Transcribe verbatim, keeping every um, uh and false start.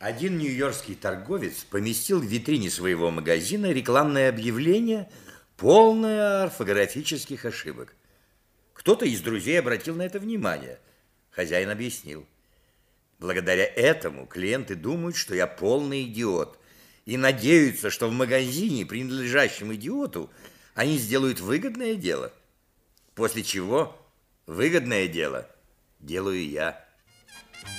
Один нью-йоркский торговец поместил в витрине своего магазина рекламное объявление, полное орфографических ошибок. Кто-то из друзей обратил на это внимание. Хозяин объяснил. Благодаря этому клиенты думают, что я полный идиот, и надеются, что в магазине, принадлежащем идиоту, они сделают выгодное дело. После чего выгодное дело делаю я.